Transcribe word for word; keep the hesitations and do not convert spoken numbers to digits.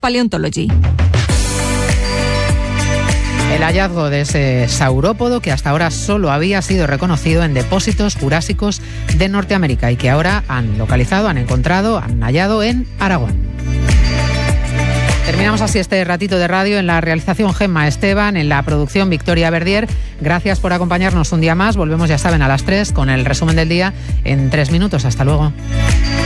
Paleontology. El hallazgo de ese saurópodo que hasta ahora solo había sido reconocido en depósitos jurásicos de Norteamérica y que ahora han localizado, han encontrado, han hallado en Aragón. Terminamos así este ratito de radio. En la realización Gemma Esteban, en la producción Victoria Verdier. Gracias por acompañarnos un día más. Volvemos, ya saben, a las tres con el resumen del día en tres minutos. Hasta luego.